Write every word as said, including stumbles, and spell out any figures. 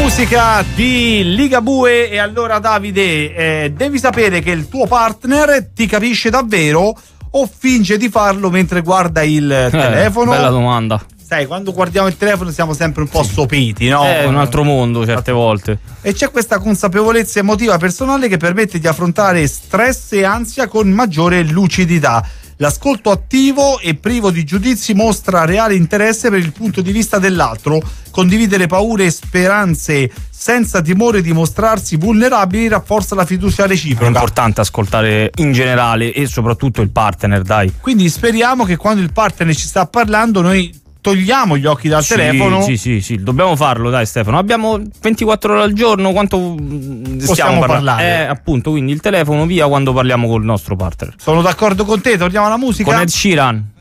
Musica di Ligabue. E allora Davide, eh, devi sapere che il tuo partner ti capisce davvero o finge di farlo mentre guarda il eh, telefono? Bella domanda. Sai, quando guardiamo il telefono siamo sempre un po' sì. sopiti, no? È un altro mondo certe volte. E c'è questa consapevolezza emotiva personale che permette di affrontare stress e ansia con maggiore lucidità. L'ascolto attivo e privo di giudizi mostra reale interesse per il punto di vista dell'altro. Condividere paure e speranze senza timore di mostrarsi vulnerabili rafforza la fiducia reciproca. È importante ascoltare in generale e soprattutto il partner, dai. Quindi speriamo che quando il partner ci sta parlando noi togliamo gli occhi dal sì, telefono. Sì, sì, sì, dobbiamo farlo, dai Stefano. Abbiamo ventiquattro ore al giorno, quanto possiamo stiamo parlare? Eh, appunto, quindi il telefono via quando parliamo col nostro partner. Sono d'accordo con te, torniamo alla musica. Con Ed Sheeran.